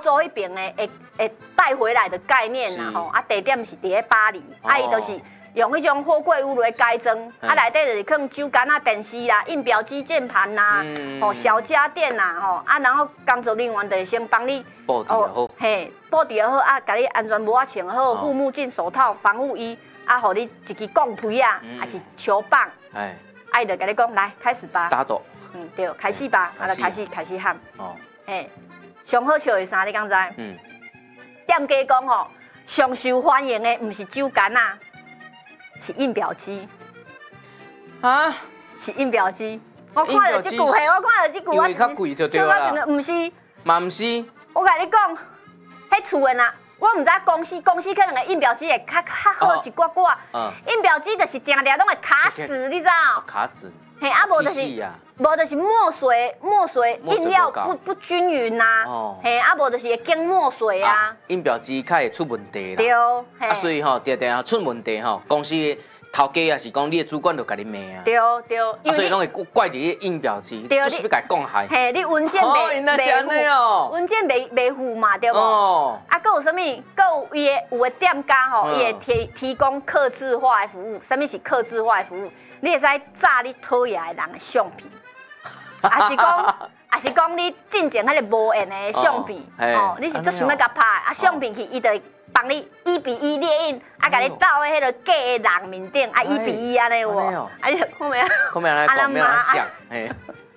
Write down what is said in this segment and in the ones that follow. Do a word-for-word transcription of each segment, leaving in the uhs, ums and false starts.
洲迄边的会会带回来的概念啦吼，啊地点是伫咧巴黎，啊伊就是用迄种货柜屋来改装，啊内底就是放酒干啊、电视啦、印表机、键盘啦，吼小家电啦吼，啊然后工作人员就先帮你布置好， 嘿，布置好啊，甲你安全帽啊穿好，护目镜、手套、防护衣，啊，互你一支杠推啊，还是球棒，哎，啊伊就甲你讲来开始吧 ，start， 嗯对，开始吧，啊就开始开始喊，哦，嘿，上好笑的啥你敢知？嗯，店家讲吼，上受欢迎的毋是酒干啊。是印表机啊， 是印表机。我看到这句嘿，我看到这句， 因为较贵就对啦。 唔是， 嘛唔是。 我甲你讲，迄厝的呐，我唔知公司公司可能个印表机会较较好一寡寡。嗯。印表机就是定定拢会卡纸，你知道？ 卡纸。 嘿，啊无就是，无就是墨水墨水印料不不均匀呐。哦。嘿，啊无就是会经墨水啊。 印表机较会出问题啦。 对。 啊，所以吼，定定出问题吼，公司头家也是讲，你的主管就甲你骂啊。 对对。 啊，所以拢会怪伫印表机，就是要甲伊讲害。 嘿，你文件袂袂附，文件袂袂附嘛，对无？哦。啊，佮有啥物？佮有伊的有的店家吼，伊会提提供客制化的服务。啥物是客制化的服务？你会使炸你讨厌的人的相片，还是讲，还是讲你进前迄个无缘的相片，哦，你是最想要甲拍，啊，相片去，伊就帮你一比一列印，啊，甲你倒喺迄个假的人面顶，啊，一比一安尼有无？啊，你看没啊？ 看没来讲，没来想，嘿，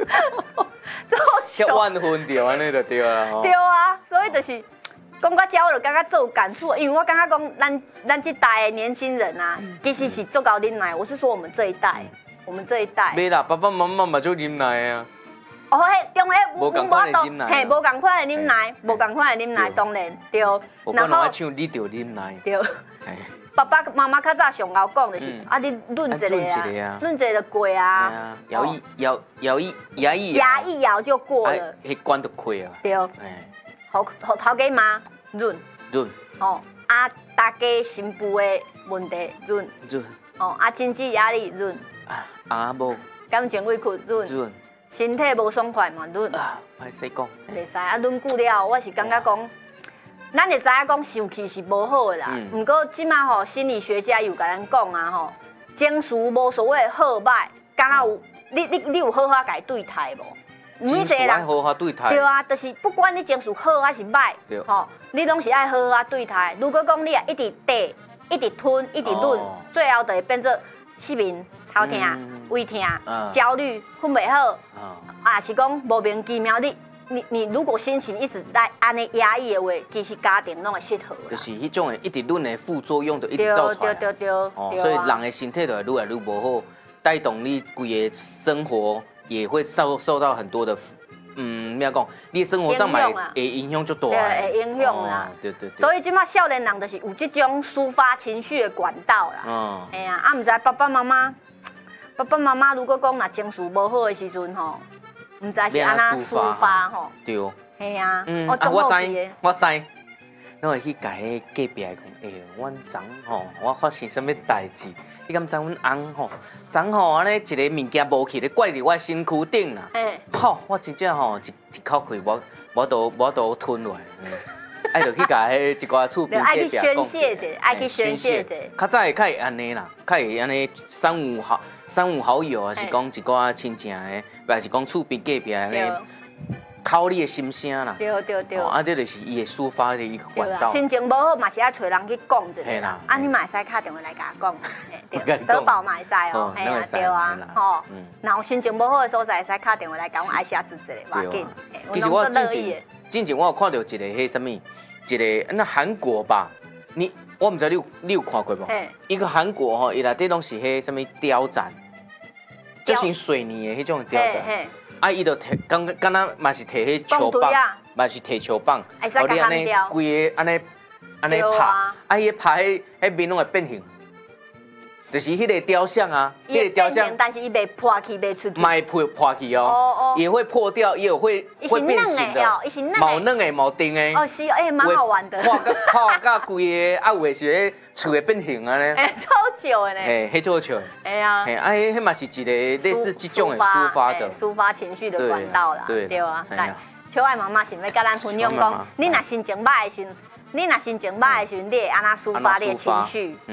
一万分对安尼就对啦。 对啊，所以就是。讲到这，我就感觉做有感触，因为我感觉讲咱咱这代的年轻人啊，其实是做高啉奶。我是说我们这一代，我们这一代。 没啦，爸爸妈妈嘛就啉奶啊。 哦，迄中迄无共款的啉奶， 嘿，无共款的啉奶，无共款的啉奶，当然对。 然后唱你就啉奶。 对。爸爸妈妈较早上敖讲就是，啊，你论一个啊，论一个就过啊。 摇一摇，摇一摇一摇一摇就过了。 迄关就开啊。 对。互互头家骂润润哦，啊，大家心部的问题润润哦，啊，经济压力润啊啊无感情委屈润润，身体无爽快嘛润啊，歹势讲， 袂使啊，润久了，我是感觉讲，咱会知影讲生气是无好的啦。毋过即马吼，心理学家又甲咱讲啊吼，情绪无所谓好歹，敢若有你你你有好好甲伊对待无？ 每一个人好好对待。 对啊，就是不管你情绪好还是歹，吼，你拢是爱好好对待。如果讲你啊一直抵、一直吞、一直忍，最后就会变做失眠、头痛、胃痛、焦虑、困袂好，啊是讲莫名其妙你你你如果心情一直在安尼压抑的话，其实家庭拢会失衡。 就是迄种的一直忍的副作用，就一直造出来。 对对对哦，所以人的身体就会愈来愈无好，带动你规个生活。也会受受到很多的，嗯，咩讲？你生活上买会影响就大。 对，会影响啦。 对对对。 所以即马少年人就是有这种抒发情绪的管道啦。嗯。哎呀，啊，唔知爸爸妈妈，爸爸妈妈如果讲若情绪无好的时阵吼，唔知是安那抒发吼。 对。 系啊。 嗯。啊，我知，我知。我会去甲迄隔壁讲，哎，阮昨吼，我发生什么代志？你敢知阮翁吼，昨吼安尼一个物件无去咧，怪伫我身躯顶啦。哎，吼，我真正吼一一口气我我都我都吞落来。爱就去甲迄一寡厝边隔壁讲。爱去宣泄者，爱去宣泄者。 较早会较会安尼啦，较会安尼三五好三五好友啊，是讲一寡亲情的，还是讲厝边隔壁安尼。靠你的心声啦， 对对对， 啊，这就是伊的抒发的一个管道。 心情无好嘛是爱找人去讲一下啦，啊，你嘛会使打电话来甲我讲，得报嘛会使哦，嘿啊对啊，吼，然后心情无好的所在会使打电话来甲我爱写字一下，要紧。 其实我之前之前我有看到一个迄什么，一个那韩国吧，你我唔知你有你有看过无？一个韩国吼，伊内底拢是迄什么雕展，就是水泥的迄种雕展。啊！伊就摕，刚刚刚嘛是摕迄球棒，嘛是摕球棒，互你安尼规个安尼安尼拍，啊！伊拍迄迄面拢会变形，就是迄个雕像啊， 迄个雕像，但是伊袂破去，袂出去， 卖破破去哦，也会破掉，也有会会变形的，毛嫩的，毛硬的， 哦是，哎，蛮好玩的， 破个破个规个，啊有的是迄厝会变形啊咧， 哎，超笑的呢， 嘿，迄超笑， 哎呀， 嘿，啊，迄迄嘛是一个类似这种的抒发的， 抒发情绪的管道啦，对啊，来， 小爱妈妈想要甲咱分享讲，你若心情歹的时，你若心情歹的时，你会安那抒发你的情绪。